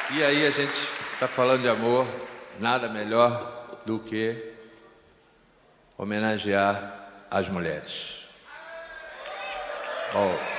E aí a gente está falando de amor, nada melhor do que homenagear as mulheres. Oh.